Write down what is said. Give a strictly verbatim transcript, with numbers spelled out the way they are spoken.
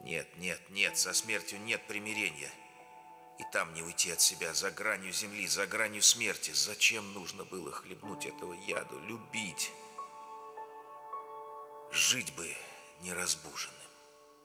Нет, нет, нет, со смертью нет примирения. И там не уйти от себя, за гранью земли, за гранью смерти. Зачем нужно было хлебнуть этого яду, любить? Жить бы неразбуженным.